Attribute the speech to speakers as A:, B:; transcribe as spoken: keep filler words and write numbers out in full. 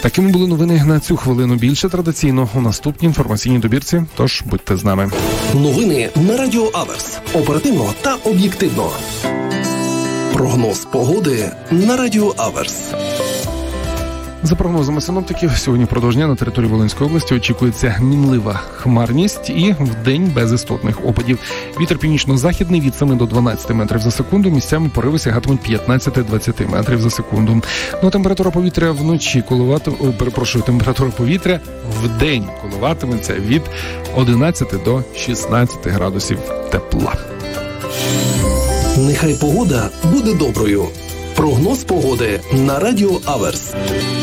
A: Такими були новини на цю хвилину. Більше традиційно у наступній інформаційній добірці, тож будьте з нами.
B: Новини на Радіо Аверс. Оперативно та об'єктивно. Прогноз погоди на Радіо Аверс.
A: За прогнозами синоптиків, сьогодні впродовж дня на території Волинської області очікується мінлива хмарність і вдень без істотних опадів. Вітер північно-західний від семи до дванадцяти метрів за секунду, місцями пориви сягатимуть п'ятнадцять-двадцять метрів за секунду. Ну, температура повітря вночі коливатиме, о, перепрошую, температура повітря вдень коливатиметься від одинадцяти до шістнадцяти градусів тепла.
B: Нехай погода буде доброю. Прогноз погоди на Радіо Аверс.